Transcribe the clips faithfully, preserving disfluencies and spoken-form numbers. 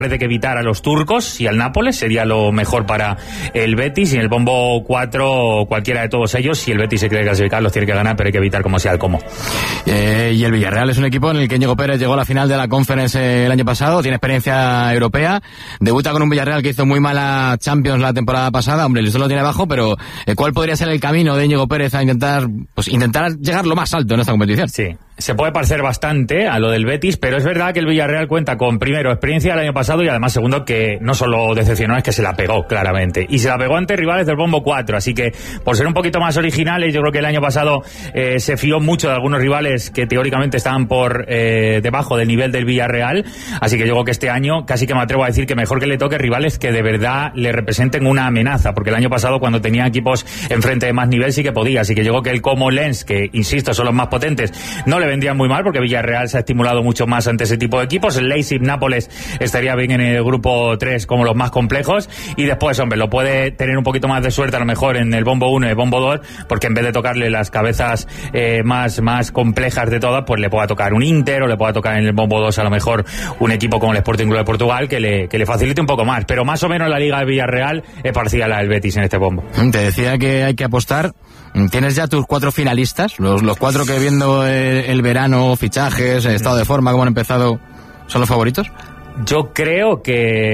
Parece que evitar a los turcos y al Nápoles sería lo mejor para el Betis, y en el bombo cuatro cualquiera de todos ellos, si el Betis se quiere clasificar los tiene que ganar, pero hay que evitar como sea el cómo. Eh, y el Villarreal es un equipo en el que Íñigo Pérez llegó a la final de la Conference el año pasado, tiene experiencia europea, debuta con un Villarreal que hizo muy mala Champions la temporada pasada, hombre, el listón lo tiene bajo, pero eh, ¿cuál podría ser el camino de Íñigo Pérez a intentar, pues intentar llegar lo más alto en esta competición? Sí. Se puede parecer bastante a lo del Betis, pero es verdad que el Villarreal cuenta con, primero, experiencia del año pasado, y además, segundo, que no solo decepcionó, es que se la pegó, claramente. Y se la pegó ante rivales del bombo cuatro, así que, por ser un poquito más originales, yo creo que el año pasado eh, se fió mucho de algunos rivales que teóricamente estaban por eh, debajo del nivel del Villarreal, así que yo creo que este año casi que me atrevo a decir que mejor que le toque rivales que de verdad le representen una amenaza, porque el año pasado, cuando tenía equipos enfrente de más nivel, sí que podía, así que yo creo que el Como Lens, que, insisto, son los más potentes, no le vendrían muy mal, porque Villarreal se ha estimulado mucho más ante ese tipo de equipos. El Leipzig, Nápoles estaría bien en el grupo tres como los más complejos, y después, hombre, lo puede tener un poquito más de suerte a lo mejor en el bombo uno y el bombo dos, porque en vez de tocarle las cabezas eh, más, más complejas de todas, pues le pueda tocar un Inter, o le pueda tocar en el bombo dos a lo mejor un equipo como el Sporting Club de Portugal que le, que le facilite un poco más, pero más o menos la liga de Villarreal es parecida a la del Betis en este bombo. Te decía que hay que apostar. ¿Tienes ya tus cuatro finalistas? Los, los cuatro que, viendo el, el verano, fichajes, estado de forma, cómo han empezado, ¿son los favoritos? Yo creo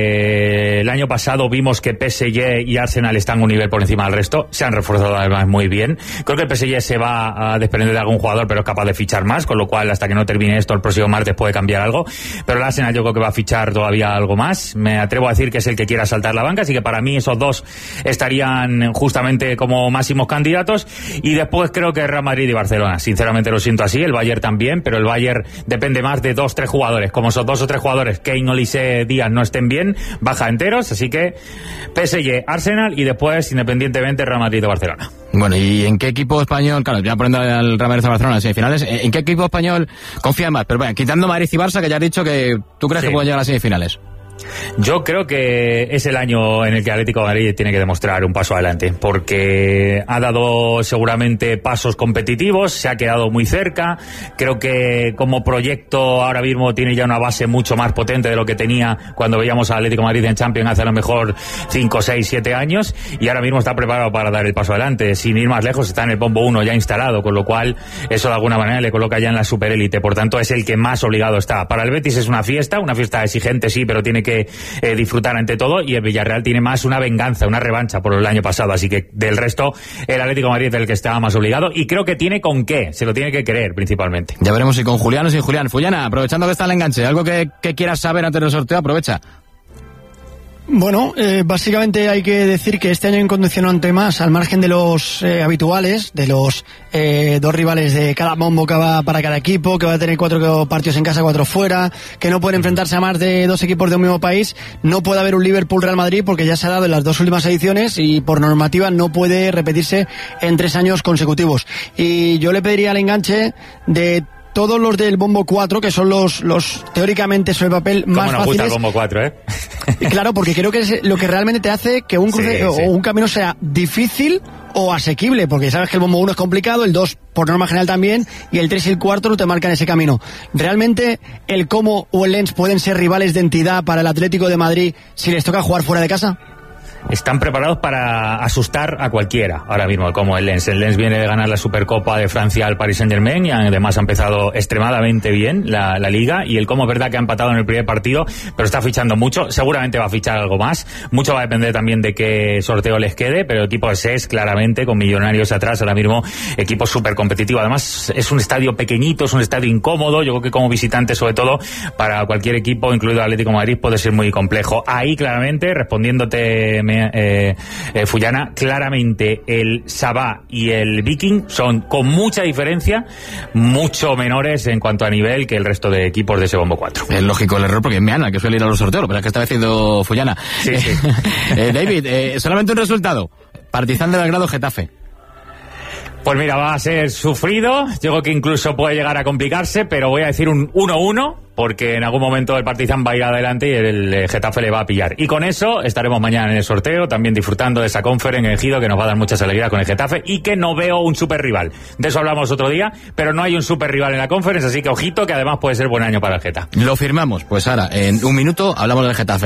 que el año pasado vimos que P S G y Arsenal están un nivel por encima del resto. Se han reforzado además muy bien. Creo que el P S G se va a desprender de algún jugador, pero es capaz de fichar más, con lo cual hasta que no termine esto el próximo martes puede cambiar algo. Pero el Arsenal yo creo que va a fichar todavía algo más. Me atrevo a decir que es el que quiera saltar la banca, así que para mí esos dos estarían justamente como máximos candidatos. Y después creo que Real Madrid y Barcelona. Sinceramente lo siento así. El Bayern también, pero el Bayern depende más de dos, tres jugadores. Como esos dos o tres jugadores, Kane, Olise, Díaz no estén bien, baja enteros, así que P S G, Arsenal y después, independientemente, Real Madrid o Barcelona. Bueno, ¿y en qué equipo español, claro, ya poniendo al Real Madrid o Barcelona en semifinales, ¿en qué equipo español confía más? Pero bueno, quitando Madrid y Barça, que ya has dicho que tú crees sí. que pueden llegar a las semifinales. Yo creo que es el año en el que Atlético de Madrid tiene que demostrar un paso adelante, porque ha dado seguramente pasos competitivos, se ha quedado muy cerca. Creo que como proyecto ahora mismo tiene ya una base mucho más potente de lo que tenía cuando veíamos a Atlético de Madrid en Champions hace a lo mejor cinco, seis, siete años, y ahora mismo está preparado para dar el paso adelante. Sin ir más lejos, está en el bombo uno ya instalado, con lo cual eso de alguna manera le coloca ya en la superélite, por tanto es el que más obligado está. Para el Betis es una fiesta, una fiesta exigente sí, pero tiene que que eh, disfrutar ante todo, y el Villarreal tiene más una venganza, una revancha por el año pasado, así que del resto el Atlético de Madrid es el que está más obligado, y creo que tiene con qué, se lo tiene que creer principalmente. Ya veremos si con Julián o sin Julián. Fullana, aprovechando que está el enganche, algo que, que quieras saber antes del sorteo, aprovecha. Bueno, eh, básicamente hay que decir que este año hay un condicionante más, al margen de los eh, habituales, de los eh, dos rivales de cada bombo que va para cada equipo, que va a tener cuatro partidos en casa, cuatro fuera, que no pueden enfrentarse a más de dos equipos de un mismo país. No puede haber un Liverpool-Real Madrid porque ya se ha dado en las dos últimas ediciones y por normativa no puede repetirse en tres años consecutivos. Y yo le pediría al enganche de todos los del bombo cuatro, que son los los teóricamente sobre papel más fáciles. ¿Cómo nos gusta el bombo cuatro, eh? Claro, porque creo que es lo que realmente te hace que un cruce sí, o sí. un camino sea difícil o asequible, porque sabes que el bombo uno es complicado, el dos por norma general también, y el tres y el cuatro no te marcan ese camino. ¿Realmente el Como o el Lens pueden ser rivales de entidad para el Atlético de Madrid si les toca jugar fuera de casa? Están preparados para asustar a cualquiera ahora mismo, como el Lens. El Lens viene de ganar la Supercopa de Francia al Paris Saint-Germain y además ha empezado extremadamente bien la, la Liga, y el Como es verdad que ha empatado en el primer partido, pero está fichando mucho, seguramente va a fichar algo más. Mucho va a depender también de qué sorteo les quede, pero el equipo S E S claramente, con Millonarios atrás, ahora mismo equipo súper competitivo. Además es un estadio pequeñito, es un estadio incómodo, yo creo que como visitante sobre todo, para cualquier equipo, incluido Atlético de Madrid, puede ser muy complejo. Ahí claramente, respondiéndote Eh, eh, Fullana, claramente el Sabah y el Viking son con mucha diferencia mucho menores en cuanto a nivel que el resto de equipos de ese bombo cuatro. Es lógico el error porque es Meana que suele ir a los sorteos, pero es que está diciendo Fullana. Sí, sí. eh, David, eh, solamente un resultado: Partizan de Belgrado, Getafe. Pues mira, va a ser sufrido, yo creo que incluso puede llegar a complicarse, pero voy a decir un uno uno, porque en algún momento el Partizan va a ir adelante y el Getafe le va a pillar. Y con eso estaremos mañana en el sorteo, también disfrutando de esa conferencia en Ejido, que nos va a dar muchas alegrías con el Getafe, y que no veo un super rival. De eso hablamos otro día, pero no hay un super rival en la conferencia, así que ojito, que además puede ser buen año para el Getafe. Lo firmamos, pues ahora, en un minuto hablamos del Getafe.